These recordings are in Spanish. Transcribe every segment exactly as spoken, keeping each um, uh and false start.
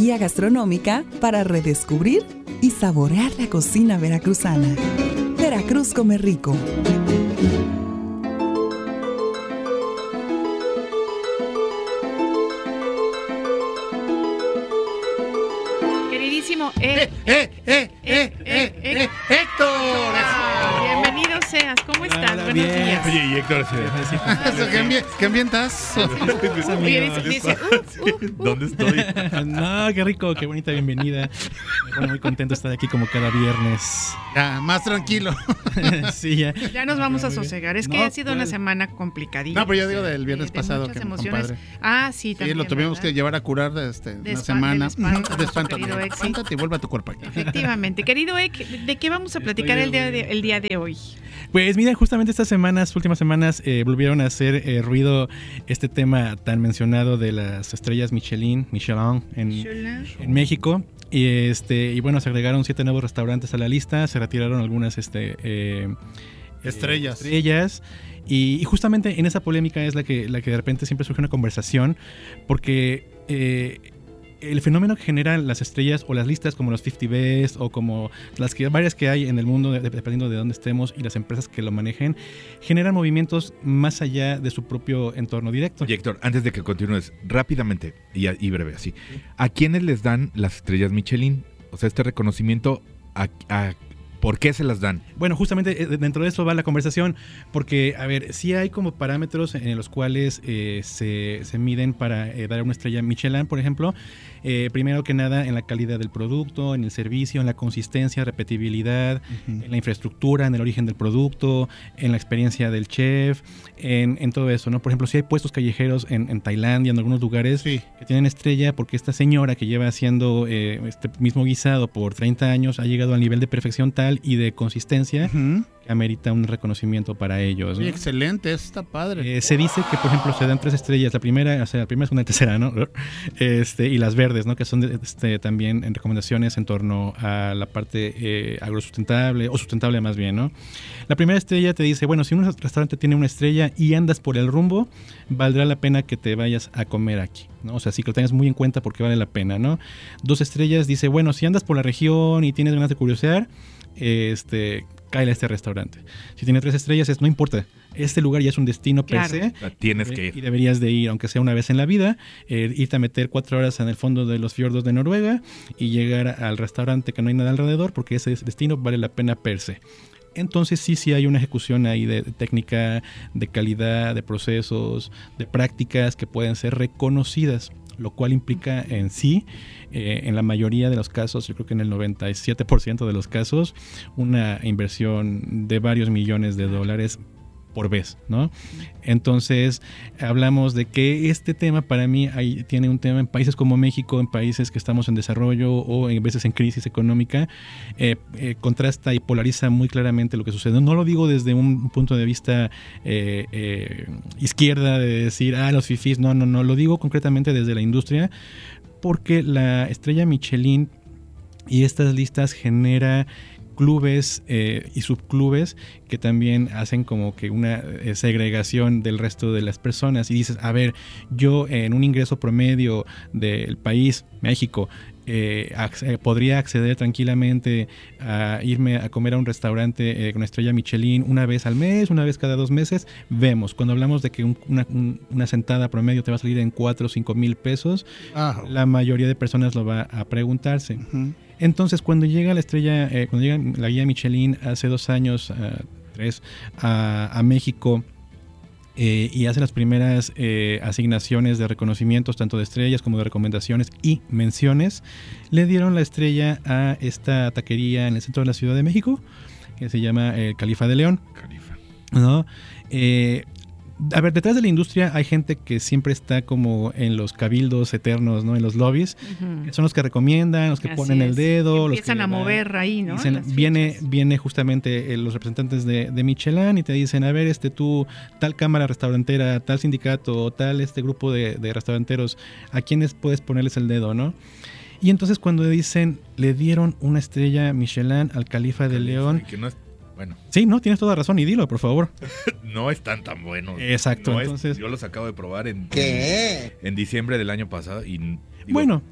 guía gastronómica para redescubrir y saborear la cocina veracruzana. Veracruz come rico. Queridísimo ¡Eh, eh, eh, eh, eh, eh! ¡Héctor! Bienvenido seas, ¿cómo estás? Hola, Buenos bien. días. Oye, y Héctor, sí, sí, Eso, ¿Qué ambien- qué ambientas? Oye, dice, dice, uh, uh, uh. ¿dónde estoy? No, qué rico, qué bonita bienvenida. Me pone muy contento de estar aquí como cada viernes. Ya, más tranquilo. Sí, ya. Ya nos vamos a Muy bien. sosegar. Es que No, ha sido una ¿cuál? semana complicadita. No, pero yo digo del viernes de pasado, muchas que emociones. compadre. Ah, sí, Sí, también. lo tuvimos ¿verdad? que llevar a curar este, De una espa- semana. del espanto, De espanto. querido Exi. Espántate y vuelve a tu cuerpo aquí. Efectivamente. Querido Ek, ¿de qué vamos a platicar el día de, el día de hoy? Pues mira, justamente estas semanas, últimas semanas, eh, volvieron a hacer eh, ruido este tema tan mencionado de las estrellas Michelin, Michelin en, en México. Y este y bueno, se agregaron siete nuevos restaurantes a la lista, se retiraron algunas este, eh, Estrellas. eh, estrellas. Y, y justamente en esa polémica es la que, la que de repente siempre surge una conversación, porque eh, el fenómeno que generan las estrellas o las listas como los cincuenta Best o como las que, varias que hay en el mundo, de- dependiendo de dónde estemos, y las empresas que lo manejen, generan movimientos más allá de su propio entorno directo. Oye, Héctor, antes de que continúes, rápidamente y, a- y breve así, ¿a quiénes les dan las estrellas Michelin? O sea, este reconocimiento, ¿a, a- ¿por qué se las dan? Bueno, justamente eh, dentro de eso va la conversación, porque, a ver, sí hay como parámetros en los cuales eh, se, se miden para eh, dar una estrella Michelin, por ejemplo. Eh, primero que nada, en la calidad del producto, en el servicio, en la consistencia, repetibilidad, Ujú. en la infraestructura, en el origen del producto, en la experiencia del chef, en, en todo eso, ¿no? Por ejemplo, si hay puestos callejeros en, en Tailandia, en algunos lugares, Sí. que tienen estrella porque esta señora que lleva haciendo eh, este mismo guisado por treinta años ha llegado al nivel de perfección tal y de consistencia Ujú. que amerita un reconocimiento para ellos, ¿no? Oye, excelente, eso está padre. Eh, se dice que, por ejemplo, se dan tres estrellas. La primera, o sea, la primera, segunda y tercera, ¿no? Este, y las verdes, ¿no? Que son de- este, también en recomendaciones en torno a la parte eh, agrosustentable o sustentable más bien, ¿no? La primera estrella te dice, bueno, si un restaurante tiene una estrella y andas por el rumbo, valdrá la pena que te vayas a comer aquí, ¿no? O sea, sí que lo tengas muy en cuenta porque vale la pena, ¿no? Dos estrellas dice, bueno, si andas por la región y tienes ganas de curiosear, este, cáele a este restaurante. Si tiene tres estrellas, es no importa. Este lugar ya es un destino per Claro. se. La tienes Eh, que Y ir. deberías de ir, aunque sea una vez en la vida, eh, irte a meter cuatro horas en el fondo de los fiordos de Noruega y llegar al restaurante que no hay nada alrededor, porque ese destino vale la pena per se. Entonces sí, sí hay una ejecución ahí de, de técnica, de calidad, de procesos, de prácticas que pueden ser reconocidas, lo cual implica en sí, eh, en la mayoría de los casos, yo creo que en el noventa y siete por ciento de los casos, una inversión de varios millones de dólares por vez, ¿no? Entonces hablamos de que este tema para mí hay, tiene un tema en países como México, en países que estamos en desarrollo o en veces en crisis económica, eh, eh, contrasta y polariza muy claramente lo que sucede. No lo digo desde un punto de vista eh, eh, izquierda de decir, ah, los fifís, no, no, no, lo digo concretamente desde la industria, porque la estrella Michelin y estas listas genera clubes eh, y subclubes que también hacen como que una eh, segregación del resto de las personas y dices, a ver, yo en un ingreso promedio del país, México, eh, ac- podría acceder tranquilamente a irme a comer a un restaurante eh, con estrella Michelin una vez al mes, una vez cada dos meses. Vemos, cuando hablamos de que un- una, un- una sentada promedio te va a salir en cuatro o cinco mil pesos, Ah, la mayoría de personas lo va a preguntarse. ujú. Entonces, cuando llega la estrella, eh, cuando llega la guía Michelin hace dos años, uh, tres, a, a México eh, y hace las primeras eh, asignaciones de reconocimientos, tanto de estrellas como de recomendaciones y menciones, le dieron la estrella a esta taquería en el centro de la Ciudad de México, que se llama el Califa de León, Califa. ¿no? Eh, a ver, detrás de la industria hay gente que siempre está como en los cabildos eternos, ¿no? En los lobbies, Ujú. que son los que recomiendan, los que Así ponen el es. dedo, los que Empiezan a le dan- mover ahí, ¿no? dicen, Las viene, fichas. viene justamente eh, los representantes de, de Michelin y te dicen, a ver, este tú, tal cámara restaurantera, tal sindicato, tal este grupo de, de restauranteros, ¿a quiénes puedes ponerles el dedo, no? Y entonces cuando dicen, le dieron una estrella Michelin al Califa de León, Que no es, bueno, sí, no, tienes toda razón y dilo, por favor. no están tan buenos. Exacto, No es- entonces- yo los acabo de probar en, ¿Qué? en diciembre del año pasado y digo, Bueno,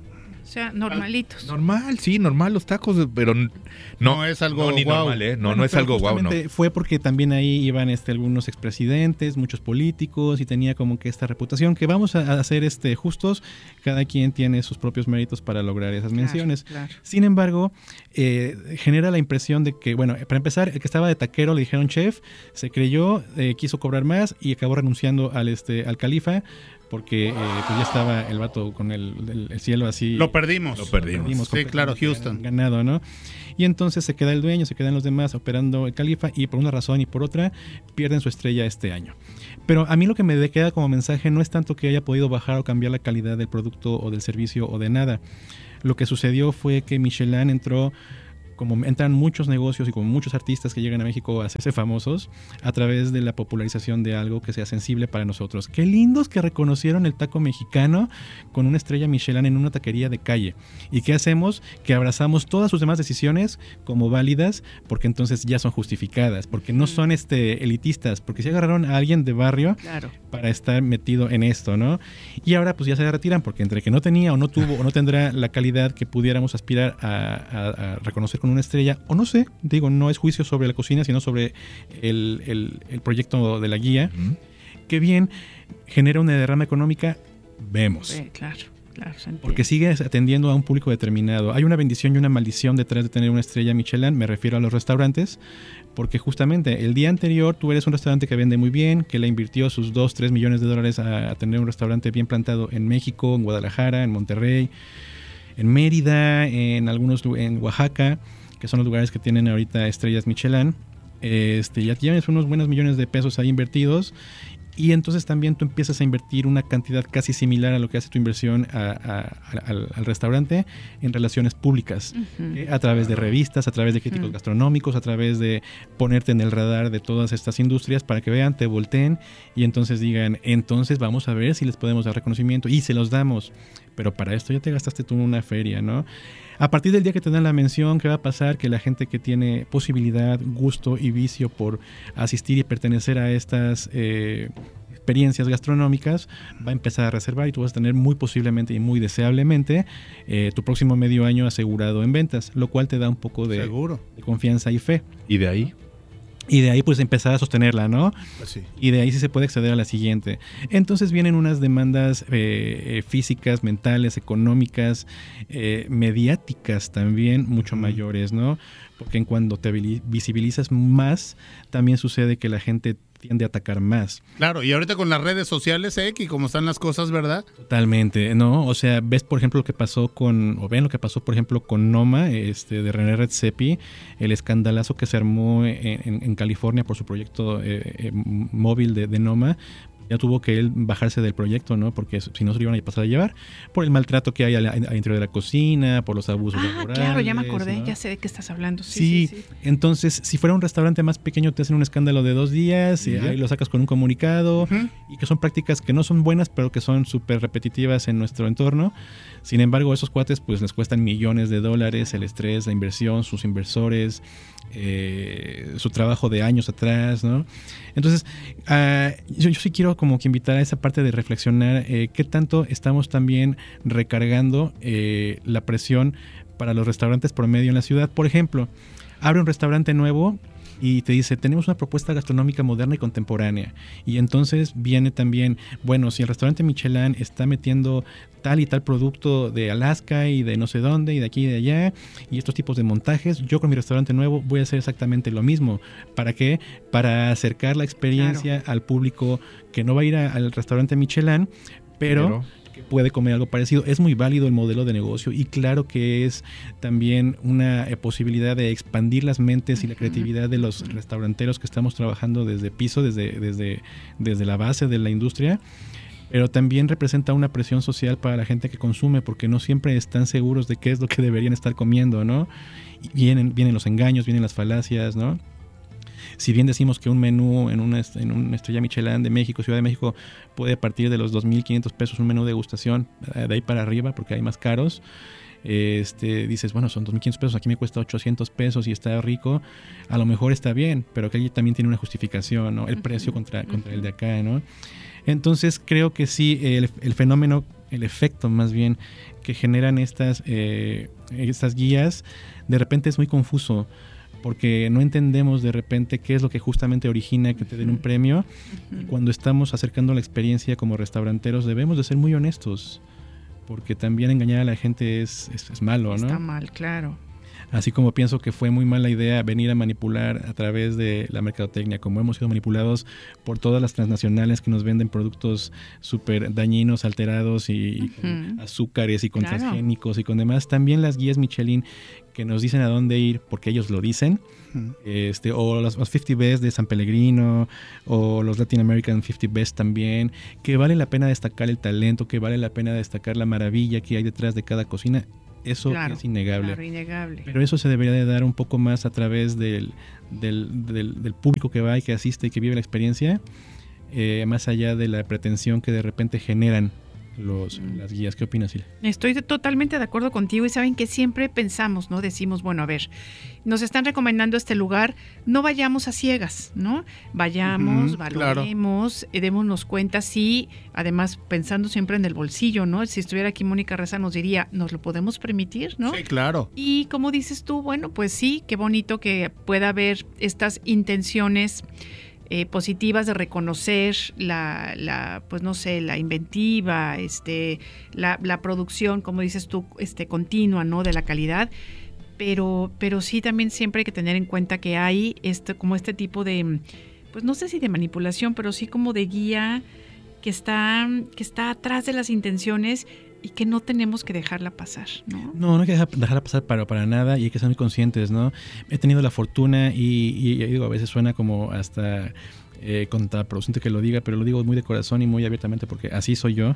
sea, normalitos. Normal, sí, normal los tacos, pero n- no, No es algo no, ni guau. normal, ¿eh? No, Bueno, no es pero algo guau, no. justamente fue porque también ahí iban este, algunos expresidentes, muchos políticos y tenía como que esta reputación que vamos a, a hacer este, justos, cada quien tiene sus propios méritos para lograr esas Claro, menciones. claro. Sin embargo, eh, genera la impresión de que, bueno, para empezar, el que estaba de taquero le dijeron chef, se creyó, eh, quiso cobrar más y acabó renunciando al, este, al califa porque eh, pues ya estaba el vato con el, el- el cielo así. Lo perdimos. Lo perdimos. Sí, claro, completamente Houston. ganado, ¿no? Y entonces se queda el dueño, se quedan los demás operando el califa y por una razón y por otra pierden su estrella este año. Pero a mí lo que me de- queda como mensaje no es tanto que haya podido bajar o cambiar la calidad del producto o del servicio o de nada. Lo que sucedió fue que Michelin entró, como entran muchos negocios y como muchos artistas que llegan a México a hacerse famosos, a través de la popularización de algo que sea sensible para nosotros. Qué lindos que reconocieron el taco mexicano con una estrella Michelin en una taquería de calle. ¿Y qué hacemos? Que abrazamos todas sus demás decisiones como válidas, porque entonces ya son justificadas, porque no son este, elitistas, porque si agarraron a alguien de barrio Claro. para estar metido en esto, ¿no? Y ahora pues ya se retiran porque entre que no tenía o no tuvo o no tendrá la calidad que pudiéramos aspirar a, a- a reconocer con una estrella, o no sé, digo, no es juicio sobre la cocina, sino sobre el, el- el proyecto de la guía, Ujú. que bien genera una derrama económica, vemos. Sí, claro, claro. se entiende. Porque sigues atendiendo a un público determinado. Hay una bendición y una maldición detrás de tener una estrella Michelin, me refiero a los restaurantes, porque justamente el día anterior tú eres un restaurante que vende muy bien, que le invirtió sus dos, tres millones de dólares a, a tener un restaurante bien plantado en México, en Guadalajara, en Monterrey, en Mérida, en algunos lu- en Oaxaca, que son los lugares que tienen ahorita estrellas Michelin. Este, ya tienes unos buenos millones de pesos ahí invertidos. Y entonces también tú empiezas a invertir una cantidad casi similar a lo que hace tu inversión a- a- al, al restaurante en relaciones públicas, Ujú. ¿eh? A través de revistas, a través de críticos Mm. gastronómicos, a través de ponerte en el radar de todas estas industrias para que vean, te volteen y entonces digan, entonces vamos a ver si les podemos dar reconocimiento y se los damos. Pero para esto ya te gastaste tú una feria, ¿no? A partir del día que te dan la mención, ¿qué va a pasar? Que la gente que tiene posibilidad, gusto y vicio por asistir y pertenecer a estas eh, experiencias gastronómicas va a empezar a reservar y tú vas a tener muy posiblemente y muy deseablemente eh, tu próximo medio año asegurado en ventas, lo cual te da un poco de, Seguro. de confianza y fe. Y de ahí, Y de ahí pues empezar a sostenerla, ¿no? Pues sí. Y de ahí sí se puede acceder a la siguiente. Entonces vienen unas demandas eh, eh, físicas, mentales, económicas, eh, mediáticas también mucho Ujú. mayores, ¿no? Porque en cuando te vili- visibilizas más, también sucede que la gente tiende a atacar más. Claro, y ahorita con las redes sociales, eh, que como están las cosas, ¿verdad? Totalmente, ¿no? O sea, ves por ejemplo lo que pasó con, o ven lo que pasó por ejemplo con Noma, este, de René Redzepi, el escandalazo que se armó en, en- en California por su proyecto eh, eh, móvil de, de Noma. Ya tuvo que él bajarse del proyecto, ¿no? Porque si no se lo iban a pasar a llevar, por el maltrato que hay al, al interior de la cocina, por los abusos Ah, laborales. claro, ya me acordé, ¿no? ya sé de qué estás hablando. Sí, Sí, sí, sí. entonces si fuera un restaurante más pequeño te hacen un escándalo de dos días y Y ya. ahí lo sacas con un comunicado Ujú. y que son prácticas que no son buenas pero que son súper repetitivas en nuestro entorno. Sin embargo, esos cuates pues les cuestan millones de dólares, el estrés, la inversión, sus inversores, eh, su trabajo de años atrás, ¿no? Entonces, ah, yo, yo sí quiero como que invitar a esa parte de reflexionar eh, qué tanto estamos también recargando eh, la presión para los restaurantes promedio en la ciudad. Por ejemplo, abre un restaurante nuevo y te dice, tenemos una propuesta gastronómica moderna y contemporánea. Y entonces viene también, bueno, si el restaurante Michelin está metiendo tal y tal producto de Alaska y de no sé dónde y de aquí y de allá y estos tipos de montajes, yo con mi restaurante nuevo voy a hacer exactamente lo mismo. ¿Para qué? Para acercar la experiencia al público que no va a ir a- al restaurante Michelin, pero, que puede comer algo parecido. Es muy válido el modelo de negocio y claro que es también una eh, posibilidad de expandir las mentes y la creatividad de los restauranteros que estamos trabajando desde piso, desde, desde, desde la base de la industria. Pero también representa una presión social para la gente que consume, porque no siempre están seguros de qué es lo que deberían estar comiendo, ¿no? Y vienen, vienen los engaños, vienen las falacias, ¿no? Si bien decimos que un menú en una, en una estrella Michelin de México, Ciudad de México, puede partir de los dos mil quinientos pesos un menú de degustación, de ahí para arriba, porque hay más caros, este, dices, bueno, son dos mil quinientos pesos, aquí me cuesta ochocientos pesos y está rico, a lo mejor está bien, pero que allí también tiene una justificación, ¿no? El precio contra, contra el de acá, ¿no? Entonces creo que sí, el, el fenómeno el efecto más bien que generan estas, eh, estas guías, de repente es muy confuso, porque no entendemos de repente qué es lo que justamente origina que te den un premio. Uh-huh. Cuando estamos acercando la experiencia como restauranteros debemos de ser muy honestos, porque también engañar a la gente es, es, es malo, ¿no? Está mal, claro. Así como pienso que fue muy mala idea venir a manipular a través de la mercadotecnia, como hemos sido manipulados por todas las transnacionales que nos venden productos súper dañinos, alterados y, uh-huh. y con azúcares y con claro. transgénicos y con demás. También las guías Michelin que nos dicen a dónde ir porque ellos lo dicen, uh-huh. este, o los, los cincuenta Best de San Pellegrino, o los Latin American cincuenta Best también, que vale la pena destacar el talento, que vale la pena destacar la maravilla que hay detrás de cada cocina. Eso claro, es innegable. Claro, innegable. Pero eso se debería de dar un poco más a través del, del, del, del público que va y que asiste y que vive la experiencia, eh, más allá de la pretensión que de repente generan los, mm. las guías. ¿Qué opinas, Silvia? Estoy totalmente de acuerdo contigo y saben que siempre pensamos, ¿no? Decimos, bueno, a ver, nos están recomendando este lugar, no vayamos a ciegas, ¿no? Vayamos, uh-huh, valoremos, claro. démonos cuenta, sí, además pensando siempre en el bolsillo, ¿no? Si estuviera aquí Mónica Reza nos diría, ¿nos lo podemos permitir, no? Sí, claro. Y como dices tú, bueno, pues sí, qué bonito que pueda haber estas intenciones Eh, positivas de reconocer la, la, pues no sé, la inventiva, este, la, la producción, como dices tú, este, continua, ¿no? De la calidad, pero, pero sí también siempre hay que tener en cuenta que hay este, como este tipo de, pues no sé si de manipulación, pero sí como de guía que está, que está atrás de las intenciones y que no tenemos que dejarla pasar, ¿no? No, no hay que dejar, dejarla pasar para, para nada y hay que ser muy conscientes, ¿no? He tenido la fortuna y, y, y digo, a veces suena como hasta eh, contraproducente que lo diga, pero lo digo muy de corazón y muy abiertamente porque así soy yo,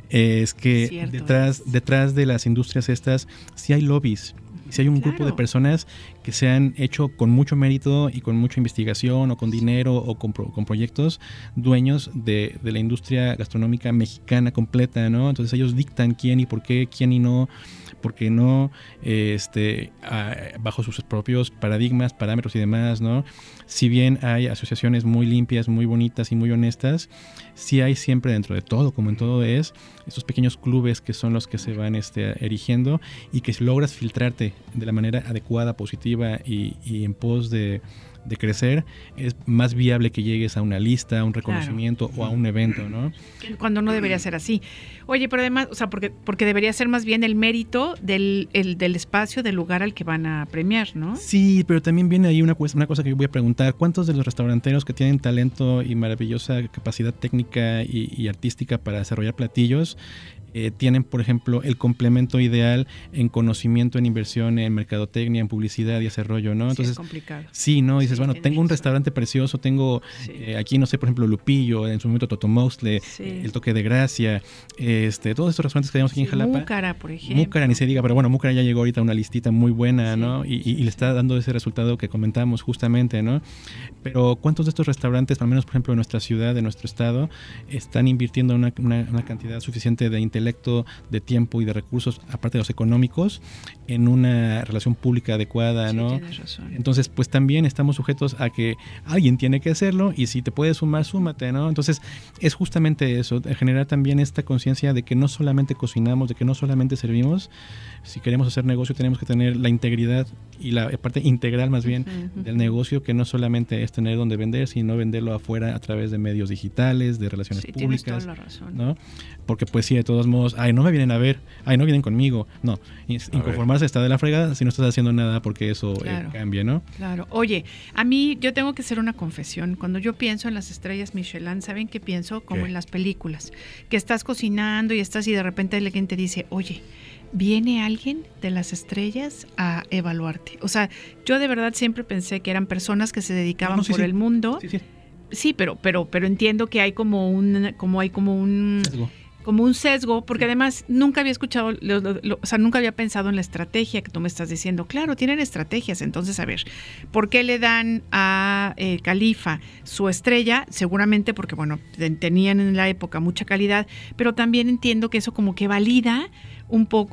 es que Cierto, detrás, es. detrás de las industrias estas sí hay lobbies. Si hay un claro. grupo de personas que se han hecho con mucho mérito y con mucha investigación o con dinero o con, pro, con proyectos dueños de, de la industria gastronómica mexicana completa, ¿no? Entonces ellos dictan quién y por qué, quién y no, por qué no, este, a, bajo sus propios paradigmas, parámetros y demás, ¿no? Si bien hay asociaciones muy limpias, muy bonitas y muy honestas, sí hay siempre dentro de todo, como en todo es, estos pequeños clubes que son los que se van este, erigiendo y que si logras filtrarte de la manera adecuada, positiva y, y en pos de, de crecer, es más viable que llegues a una lista, a un reconocimiento claro. o a un evento, ¿no? Cuando no debería ser así. Oye, pero además, o sea, porque, porque debería ser más bien el mérito del, el, del espacio, del lugar al que van a premiar, ¿no? Sí, pero también viene ahí una, una cosa que yo voy a preguntar. ¿Cuántos de los restauranteros que tienen talento y maravillosa capacidad técnica y, y artística para desarrollar platillos Eh, tienen, por ejemplo, el complemento ideal en conocimiento, en inversión, en mercadotecnia, en publicidad y desarrollo, ¿no? Entonces, sí, es complicado. Sí, ¿no? Dices, sí, bueno, tengo un restaurante precioso, tengo sí. eh, aquí, no sé, por ejemplo, Lupillo, en su momento Totomostle, sí. eh, El Toque de Gracia, este, todos estos restaurantes que tenemos aquí sí, en Jalapa. Múcara, por ejemplo. Múcara, ni se diga, pero bueno, Múcara ya llegó ahorita a una listita muy buena, sí, ¿no? Y, y, y le está dando ese resultado que comentamos justamente, ¿no? Pero ¿cuántos de estos restaurantes, al menos, por ejemplo, en nuestra ciudad, en nuestro estado, están invirtiendo una, una, una cantidad suficiente de intelecto, de tiempo y de recursos, aparte de los económicos, en una relación pública adecuada, sí, ¿no? Tienes razón. Entonces, pues también estamos sujetos a que alguien tiene que hacerlo y si te puedes sumar, súmate, ¿no? Entonces, es justamente eso, generar también esta conciencia de que no solamente cocinamos, de que no solamente servimos. Si queremos hacer negocio, tenemos que tener la integridad y la parte integral más bien uh-huh, del negocio, que no solamente es tener donde vender, sino venderlo afuera a través de medios digitales, de relaciones sí, públicas. Tienes toda la razón. ¿No? Porque pues sí, de todos modos, ay, no me vienen a ver, ay, no vienen conmigo. No, inconformarse está de la fregada si no estás haciendo nada porque eso claro, eh, cambia, ¿no? Claro. Oye, a mí yo tengo que hacer una confesión. Cuando yo pienso en las estrellas Michelin, ¿saben qué pienso? Como ¿Qué? En las películas. Que estás cocinando y estás y de repente alguien te dice, oye, viene alguien de las estrellas a evaluarte. O sea, yo de verdad siempre pensé que eran personas que se dedicaban no, no, sí, por sí. el mundo. Sí, sí. Sí, pero, pero, pero entiendo que hay como un, como hay como un sesgo. como un sesgo, porque sí. además nunca había escuchado, lo, lo, lo, o sea, nunca había pensado en la estrategia que tú me estás diciendo. Claro, tienen estrategias. Entonces, a ver, ¿por qué le dan a eh, Califa su estrella? Seguramente porque, bueno, tenían en la época mucha calidad, pero también entiendo que eso como que valida un poco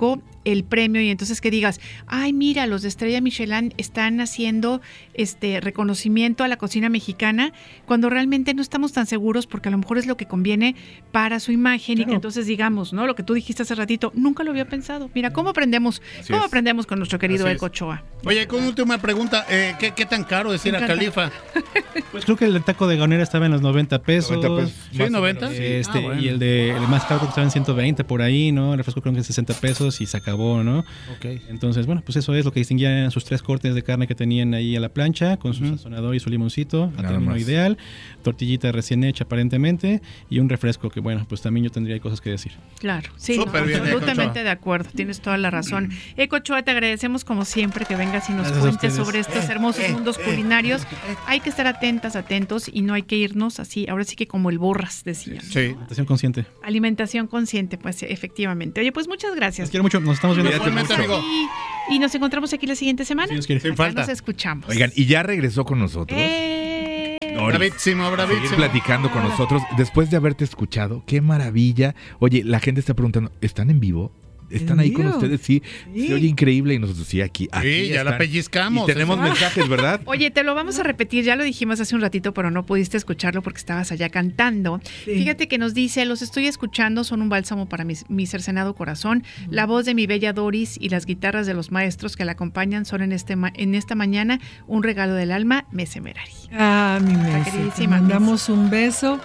el premio y entonces que digas, ay, mira, los de Estrella Michelin están haciendo este reconocimiento a la cocina mexicana, cuando realmente no estamos tan seguros porque a lo mejor es lo que conviene para su imagen, claro. Y que entonces digamos, ¿no? Lo que tú dijiste hace ratito, nunca lo había pensado. Mira, ¿cómo aprendemos? Así ¿Cómo es. aprendemos con nuestro querido Eco Ochoa? Oye, con última pregunta, eh, ¿qué, ¿qué tan caro es ir a Califa? Pues creo que el taco de gaonera estaba en los noventa pesos. noventa pesos. ¿Sí, noventa? Este, ah, bueno. Y el de el más caro creo que estaba en ciento veinte por ahí, ¿no? El refresco creo que en sesenta pesos y se acabó, ¿no? Okay. Entonces, bueno, pues eso es lo que distinguían sus tres cortes de carne que tenían ahí a la plancha, con su uh-huh. sazonador y su limoncito, a término ideal, tortillita recién hecha aparentemente, y un refresco que, bueno, pues también yo tendría cosas que decir. Claro, sí, Súper no, bien, absolutamente de acuerdo, tienes toda la razón. Eco Ochoa, te agradecemos como siempre que vengas y nos Gracias cuentes sobre estos hermosos mundos culinarios. Hay que estar atentas, atentos y no hay que irnos así, ahora sí que como el borras, decían. Sí. Alimentación consciente. Alimentación consciente, pues efectivamente. Oye, pues muchas gracias. Los quiero mucho, nos estamos viendo. Igualmente, amigo. Y, y nos encontramos aquí la siguiente semana. Sí, nos quiere. Sin falta. Nos escuchamos. Oigan, y ya regresó con nosotros. Eh... Doris, bravísimo, bravísimo. seguir platicando con nosotros después de haberte escuchado. Qué maravilla. Oye, la gente está preguntando, ¿están en vivo? ¿Están ahí con ustedes? Sí, sí. Se oye increíble y nosotros sí, aquí, aquí Sí, ya están. la pellizcamos. Y tenemos eso. mensajes, ¿verdad? Oye, te lo vamos a repetir, ya lo dijimos hace un ratito, pero no pudiste escucharlo porque estabas allá cantando. Sí. Fíjate que nos dice, los estoy escuchando, son un bálsamo para mi, mi cercenado corazón. Uh-huh. La voz de mi bella Doris y las guitarras de los maestros que la acompañan son en, este ma- en esta mañana un regalo del alma, Mese Merari. Ah, mi Mese, te mandamos un beso.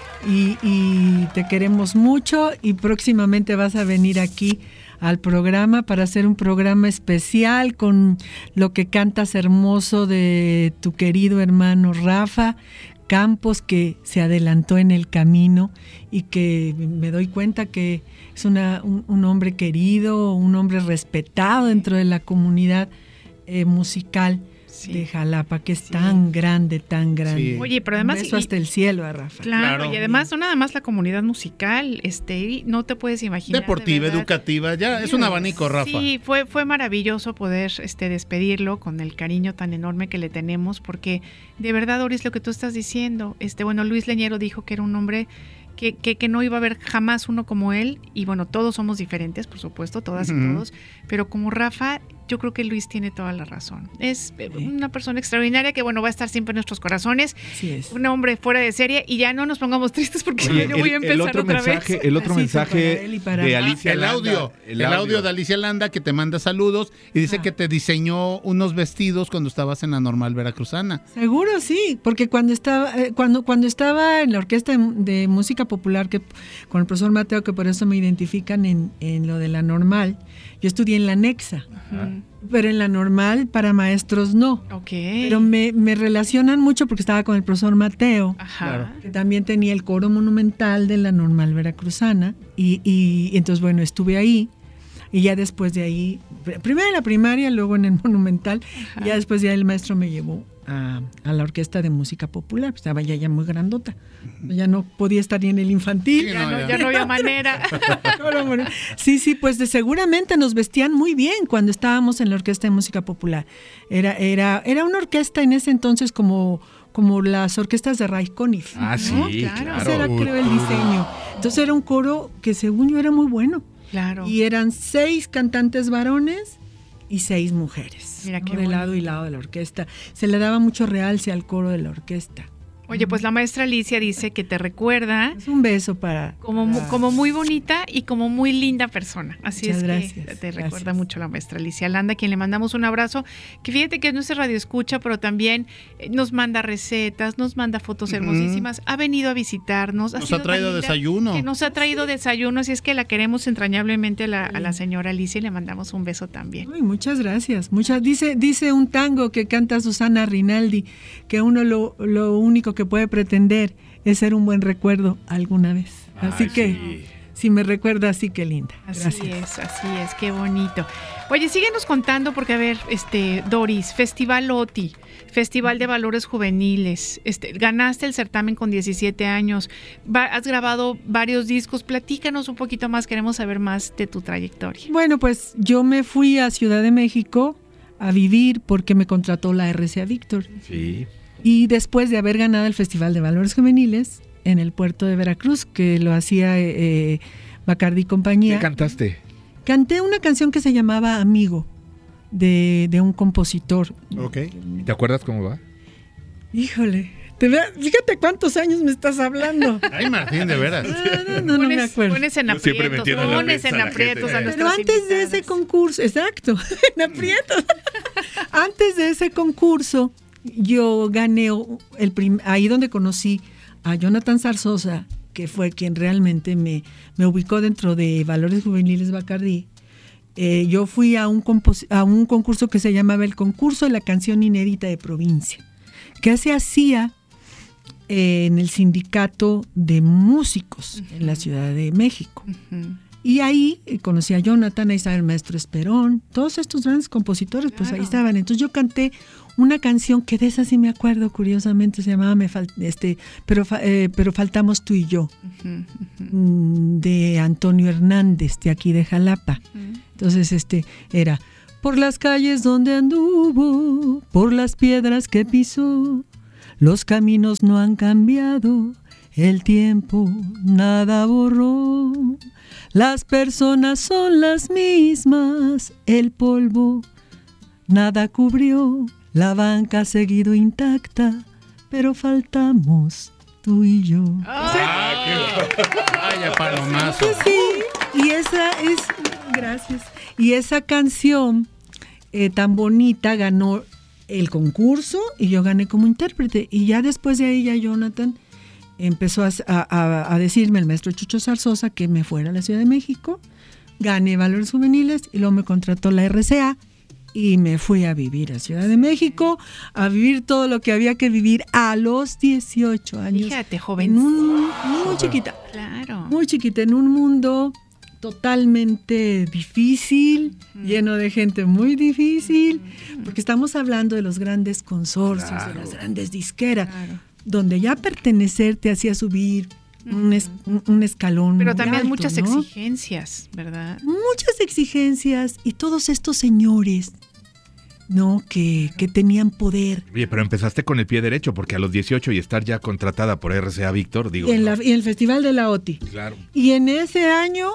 Y, y te queremos mucho y próximamente vas a venir aquí al programa para hacer un programa especial con lo que cantas hermoso de tu querido hermano Rafa Campos, que se adelantó en el camino y que me doy cuenta que es una, un, un hombre querido, un hombre respetado dentro de la comunidad eh, musical. Sí. De Jalapa, que es sí. tan grande, tan grande. Sí. Oye, pero además... Un beso hasta el cielo a Rafa. Claro, claro, y además no nada más la comunidad musical, este, no te puedes imaginar. Deportiva, de educativa, ya es un abanico, Rafa. Sí, fue, fue maravilloso poder este, despedirlo con el cariño tan enorme que le tenemos, porque de verdad, Doris, lo que tú estás diciendo, este, bueno, Luis Leñero dijo que era un hombre... Que, que, que no iba a haber jamás uno como él, y bueno, todos somos diferentes, por supuesto, todas uh-huh. y todos, pero como Rafa, yo creo que Luis tiene toda la razón. Es sí. una persona extraordinaria que, bueno, va a estar siempre en nuestros corazones, sí es. Un hombre fuera de serie, y ya no nos pongamos tristes porque sí, yo voy a empezar el otro otra mensaje, vez. El otro Así mensaje para de para Alicia el Landa, audio, el, el audio. audio de Alicia Landa que te manda saludos y dice ah. que te diseñó unos vestidos cuando estabas en la Normal Veracruzana. Seguro sí, porque cuando estaba eh, cuando cuando estaba en la Orquesta de, de Música Popular, que con el profesor Mateo, que por eso me identifican en, en lo de la Normal, yo estudié en la Nexa, ajá. pero en la Normal para maestros no. Okay. Pero me, me relacionan mucho porque estaba con el profesor Mateo, ajá. que también tenía el coro monumental de la Normal Veracruzana, y, y, y entonces bueno, estuve ahí. Y ya después de ahí, primero en la primaria, luego en el Monumental, ajá. y ya después ya el maestro me llevó a, a la Orquesta de Música Popular, pues estaba ya, ya muy grandota, ya no podía estar ni en el infantil. Sí, ya, no, ya. ya no había manera. Sí, sí, pues de, seguramente nos vestían muy bien cuando estábamos en la Orquesta de Música Popular. Era, era, era una orquesta en ese entonces como... como las orquestas de Ray Conniff. Ah, ¿no? sí, claro. claro. Ese era, creo, el diseño. Entonces era un coro que según yo era muy bueno. Claro. Y eran seis cantantes varones y seis mujeres. Mira, qué de lado y lado de la orquesta. Se le daba mucho realce al coro de la orquesta. Oye, pues la maestra Alicia dice que te recuerda... Es un beso para... Como, para... como muy bonita y como muy linda persona. Así Muchas es gracias, que te gracias. recuerda mucho la maestra Alicia Landa, a quien le mandamos un abrazo. Que fíjate que no es radio escucha, pero también nos manda recetas, nos manda fotos hermosísimas. Uh-huh. Ha venido a visitarnos. Ha nos sido ha traído desayuno. Que nos ha traído desayuno, así es que la queremos entrañablemente a la, a la señora Alicia y le mandamos un beso también. Ay, muchas gracias. Muchas, dice, dice un tango que canta Susana Rinaldi, que uno lo, lo único que puede pretender es ser un buen recuerdo alguna vez. Así Ay, que, sí. si me recuerda, así que linda. Así Gracias. es, así es, qué bonito. Oye, síguenos contando porque, a ver, este Doris, Festival OTI, Festival de Valores Juveniles, este, ganaste el certamen con diecisiete años, va, has grabado varios discos, platícanos un poquito más, queremos saber más de tu trayectoria. Bueno, pues yo me fui a Ciudad de México a vivir porque me contrató la R C A Víctor. Sí. Y después de haber ganado el Festival de Valores Juveniles en el puerto de Veracruz, que lo hacía eh, Bacardi y compañía. ¿Qué cantaste? canté una canción que se llamaba Amigo, de, de un compositor. Ok. ¿Te acuerdas cómo va? Híjole, te ve, fíjate cuántos años me estás hablando. Ay, Martín, de veras. No, no, no, no me acuerdo. Pones en Yo siempre aprietos, metiendo en la pones en mesa a la aprietos gente. a Pero nuestras antes de ese invitadas. concurso, exacto, en aprietos. Antes de ese concurso, yo gané el prim- ahí donde conocí a Jonathan Zarzosa, que fue quien realmente me, me ubicó dentro de Valores Juveniles Bacardí. Eh, yo fui a un, compos- a un concurso que se llamaba el Concurso de la Canción Inédita de Provincia, que se hacía eh, en el Sindicato de Músicos uh-huh. en la Ciudad de México. Uh-huh. Y ahí eh, conocí a Jonathan, ahí estaba el maestro Esperón, todos estos grandes compositores, claro. Pues ahí estaban. Entonces yo canté una canción que de esa sí me acuerdo, curiosamente, se llamaba me fal- este, pero, fa- eh, pero faltamos tú y yo, uh-huh, uh-huh. de Antonio Hernández, de aquí de Jalapa. Uh-huh. Entonces este era, por las calles donde anduvo, por las piedras que pisó, los caminos no han cambiado, el tiempo nada borró. Las personas son las mismas, el polvo nada cubrió, la banca ha seguido intacta, pero faltamos tú y yo. ¡Ah, qué vaya palomazo! Sí, sí, y esa es, gracias, y esa canción eh, tan bonita ganó el concurso y yo gané como intérprete. Y ya después de ahí ya Jonathan empezó a, a, a decirme, el maestro Chucho Zarzosa, que me fuera a la Ciudad de México, gané Valores Juveniles y luego me contrató la R C A y me fui a vivir a Ciudad de México, a vivir todo lo que había que vivir a los dieciocho años. Fíjate, joven. Muy chiquita. Claro. Muy chiquita, en un mundo totalmente difícil, uh-huh. lleno de gente muy difícil, uh-huh. porque estamos hablando de los grandes consorcios, claro. de las grandes disqueras. Claro. Donde ya pertenecer te hacía subir un, es, un, un escalón. Pero también alto, muchas ¿no? exigencias, ¿verdad? Muchas exigencias y todos estos señores, ¿no? Que, que tenían poder. Oye, pero empezaste con el pie derecho, porque a los dieciocho y estar ya contratada por R C A Víctor, digo. En, no. la, en el Festival de la O T I. Claro. Y en ese año,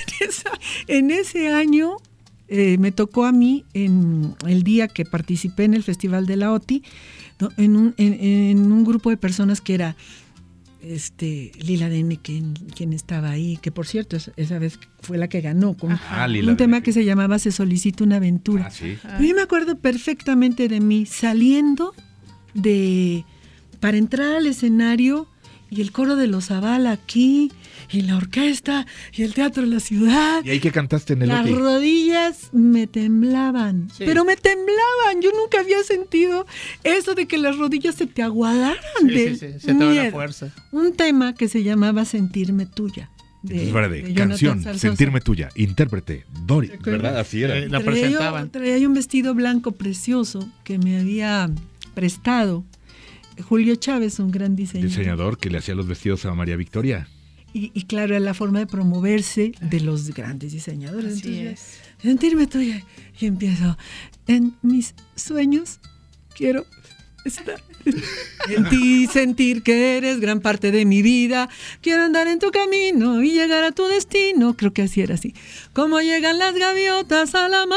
en ese año eh, me tocó a mí, en el día que participé en el Festival de la O T I, En un, en, en un grupo de personas que era este Lila Dene, quien, quien estaba ahí, que por cierto esa, esa vez fue la que ganó con ah, un Lila tema Dene. Que se llamaba Se solicita una aventura. Ah, ¿sí? Pero yo me acuerdo perfectamente de mí saliendo de para entrar al escenario y el coro de los Zavala aquí y la orquesta y el Teatro de la Ciudad. ¿Y ahí que cantaste en el Las O T I? rodillas me temblaban, sí. pero me temblaban. Yo nunca había sentido eso de que las rodillas se te aguadaran Sí, de sí, sí, se te va la fuerza. Un tema que se llamaba Sentirme Tuya. De, Entonces, de, de canción, Sentirme Tuya, intérprete, Doris, ¿verdad? Así era. Eh, la traía presentaban. Yo, traía un vestido blanco precioso que me había prestado Julio Chávez, un gran diseñador. Diseñador que le hacía los vestidos a María Victoria. Y, y claro, era la forma de promoverse de los grandes diseñadores. Así Entonces, es. Sentirme tuya. Y empiezo, en mis sueños quiero estar en ti, sentir que eres gran parte de mi vida. Quiero andar en tu camino y llegar a tu destino. Creo que así era así. Como llegan las gaviotas a la mar,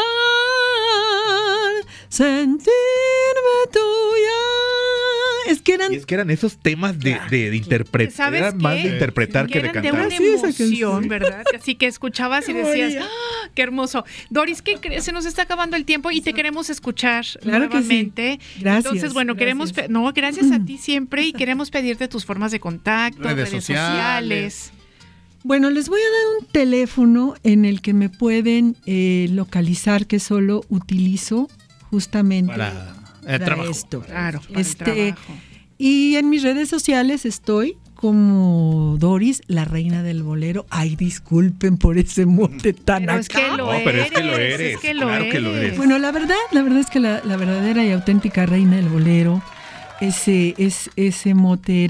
sentirme tuya. Es que eran, y es que eran esos temas de, de, de interpretar, eran más de interpretar que de eran cantar. de una emoción, ¿verdad? Así que escuchabas y decías, ¡ah, qué hermoso! Doris, ¿qué crees? Se nos está acabando el tiempo y te queremos escuchar claro nuevamente. Que sí. Gracias. Entonces, bueno, gracias. queremos, no, gracias a ti siempre y queremos pedirte tus formas de contacto, redes, redes sociales. sociales. Bueno, les voy a dar un teléfono en el que me pueden eh, localizar, que solo utilizo justamente para, el para trabajo. esto. Claro, para este, el trabajo. Y en mis redes sociales estoy como Doris, la reina del bolero. Ay, disculpen por ese mote tan Pero acá. es que lo No, pero es que lo eres, eres, es que lo claro que lo eres. eres. Bueno, la verdad, la verdad es que la, la verdadera y auténtica reina del bolero, ese, es, ese mote era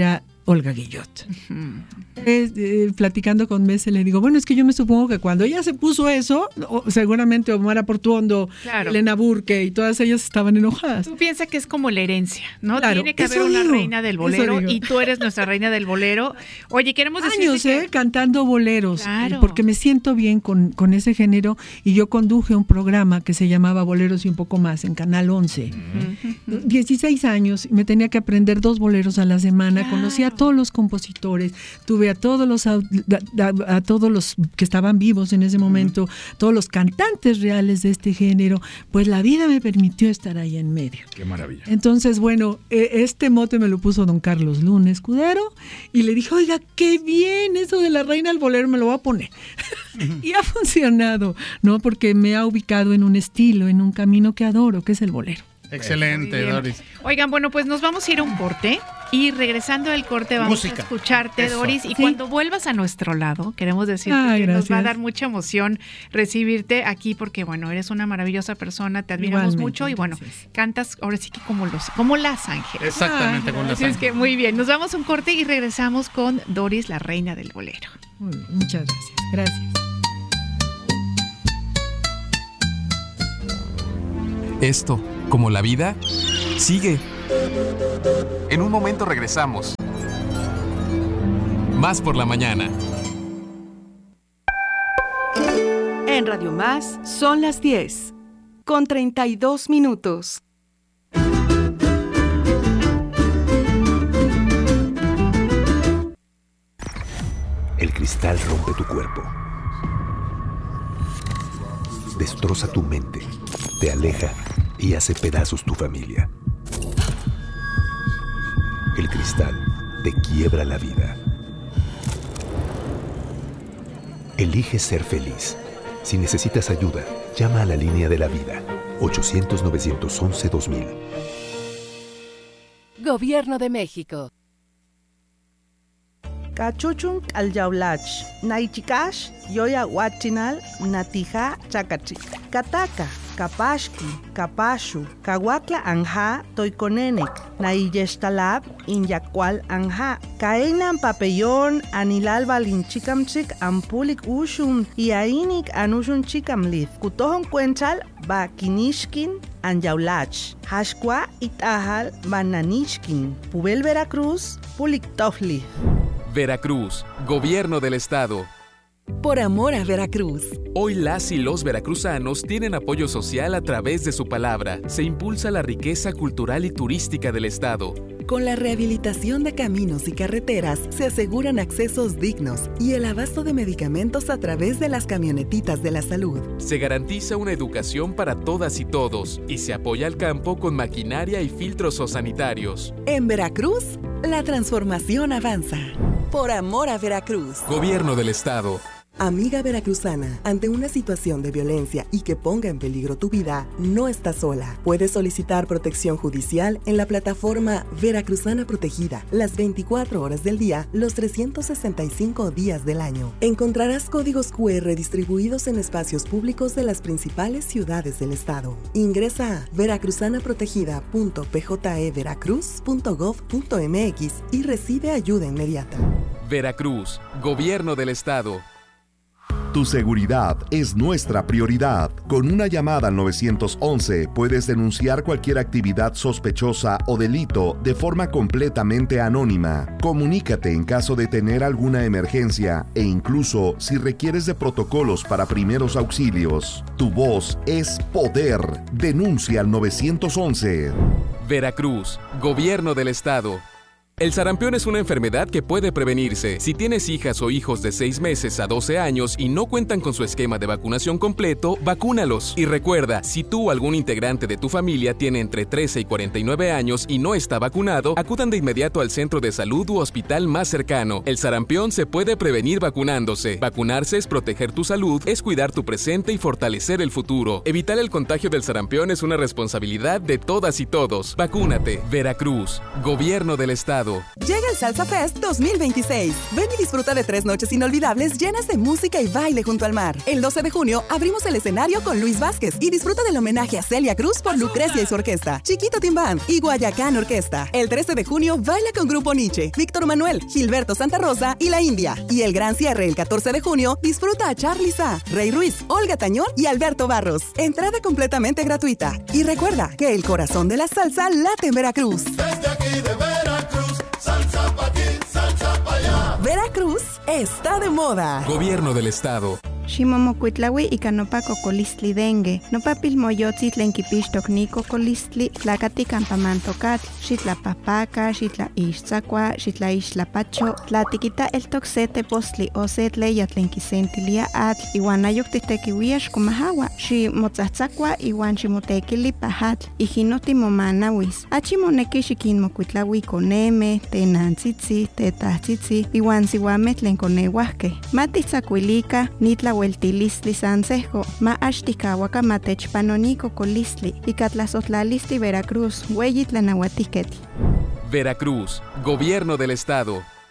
Olga Guillot. Uh-huh. eh, eh, platicando con Mese le digo, bueno, es que yo me supongo que cuando ella se puso eso, o, seguramente Omar Portuondo, claro. Elena Burke y todas ellas estaban enojadas. Tú piensas que es como la herencia, ¿no? Claro, tiene que haber una digo, reina del bolero y tú eres nuestra reina del bolero. Oye, queremos decir años, que... eh, cantando boleros, claro. eh, porque me siento bien con, con ese género y yo conduje un programa que se llamaba Boleros y un poco más en Canal once. Uh-huh. dieciséis años, me tenía que aprender dos boleros a la semana, claro. Conocí a todos los compositores, tuve a todos los a, a, a todos los que estaban vivos en ese momento, uh-huh. Todos los cantantes reales de este género, pues la vida me permitió estar ahí en medio. Qué maravilla. Entonces, bueno, este mote me lo puso don Carlos Luna Escudero y le dije, oiga, qué bien, eso de la reina del bolero me lo voy a poner. Uh-huh. Y ha funcionado, ¿no? Porque me ha ubicado en un estilo, en un camino que adoro, que es el bolero. Excelente, Doris. Oigan, bueno, pues nos vamos a ir a un corte y regresando del corte vamos Música. a escucharte, Eso. Doris, y ¿Sí? cuando vuelvas a nuestro lado, queremos decirte Ay, que gracias. nos va a dar mucha emoción recibirte aquí porque, bueno, eres una maravillosa persona, te admiramos Igualmente, mucho y, bueno, entonces. cantas ahora sí que como los como las ángeles. Exactamente, Ay, como las ángeles. Es que muy bien, nos vamos a un corte y regresamos con Doris, la reina del bolero. Muy bien, muchas gracias. Gracias. Esto, como la vida, sigue. En un momento regresamos. Más por la mañana. En Radio Más son las diez, con treinta y dos minutos. El cristal rompe tu cuerpo. Destroza tu mente, te aleja y hace pedazos tu familia. El cristal te quiebra la vida. Elige ser feliz. Si necesitas ayuda, llama a la línea de la vida, ochocientos, novecientos once, dos mil. Gobierno de México. Cachuchun alyaulach, naichikash, yoya huachinal, natija chakachik. Kataka, kapashki, kapashu, kawakla anja, toikonenek, naiyestalab, inyakwal anja. Kainan papellón, anilal balinchikamchik, ampulik ushun, iainik anushun chikamlith. Kutohon cuenchal, ba kinishkin, anyaulach. Hashkwa itahal, bananishkin. Pubel Veracruz, pulik tofli. Veracruz, Gobierno del Estado. Por amor a Veracruz. Hoy las y los veracruzanos tienen apoyo social a través de su palabra. Se impulsa la riqueza cultural y turística del Estado. Con la rehabilitación de caminos y carreteras se aseguran accesos dignos y el abasto de medicamentos a través de las camionetitas de la salud. Se garantiza una educación para todas y todos y se apoya al campo con maquinaria y filtros sanitarios. En Veracruz, la transformación avanza. Por amor a Veracruz. Gobierno del Estado. Amiga veracruzana, ante una situación de violencia y que ponga en peligro tu vida, no estás sola. Puedes solicitar protección judicial en la plataforma Veracruzana Protegida, las veinticuatro horas del día, los trescientos sesenta y cinco días del año. Encontrarás códigos cu erre distribuidos en espacios públicos de las principales ciudades del estado. Ingresa a veracruzana protegida punto p j e veracruz punto gov punto m x y recibe ayuda inmediata. Veracruz, Gobierno del Estado. Tu seguridad es nuestra prioridad. Con una llamada al nueve once puedes denunciar cualquier actividad sospechosa o delito de forma completamente anónima. Comunícate en caso de tener alguna emergencia e incluso si requieres de protocolos para primeros auxilios. Tu voz es poder. Denuncia al nueve once. Veracruz, Gobierno del Estado. El sarampión es una enfermedad que puede prevenirse. Si tienes hijas o hijos de seis meses a doce años y no cuentan con su esquema de vacunación completo, vacúnalos. Y recuerda, si tú o algún integrante de tu familia tiene entre trece y cuarenta y nueve años y no está vacunado, acudan de inmediato al centro de salud u hospital más cercano. El sarampión se puede prevenir vacunándose. Vacunarse es proteger tu salud, es cuidar tu presente y fortalecer el futuro. Evitar el contagio del sarampión es una responsabilidad de todas y todos. Vacúnate. Veracruz, Gobierno del Estado. Estado. Llega el Salsa Fest dos mil veintiséis. Ven y disfruta de tres noches inolvidables llenas de música y baile junto al mar. El doce de junio abrimos el escenario con Luis Vázquez y disfruta del homenaje a Celia Cruz por Lucrecia y su orquesta, Chiquito Team Band y Guayacán Orquesta. El trece de junio baila con Grupo Nietzsche, Víctor Manuel, Gilberto Santa Rosa y La India. Y el gran cierre el catorce de junio disfruta a Charly Sa, Rey Ruiz, Olga Tañón y Alberto Barros. Entrada completamente gratuita. Y recuerda que el corazón de la salsa late en Veracruz. Desde aquí de Veracruz, salsa pa' aquí, salsa pa' allá. Veracruz está de moda. Gobierno del Estado. Ximomocuitlaui ika nopa cocolistli dengue, nopa pilmoyotzi tlen kipixtok ni cocolistli, tlakati campamantokatl, xitlapahpaka, xitlaixtzakua, xitlaixtlapacho, tlatikita eltok se tepostli o se tleya tlen kisentilia atl, iwan ayok titekiuia xkomahawa, ximotzahtsakua iwan ximotekili pahatl, ijino timomanawis. Achi moneki xikinmokuitlaui koneme, tenantzitzi, tetahtzitzi, iwan siuameh tlen koneuahkeh. Matitzakuilika, nitla Hueltilistli Sansejo, ma Ashtikawaka Matechpanonico Colistli, y Catlazotlalisti Veracruz, Hueyitlanauatiketl. Veracruz, Gobierno del Estado.